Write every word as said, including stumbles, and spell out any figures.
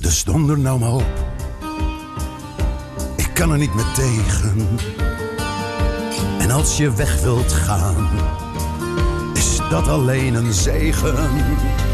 Dus donder nou maar op, ik kan er niet meer tegen. En als je weg wilt gaan, is dat alleen een zegen.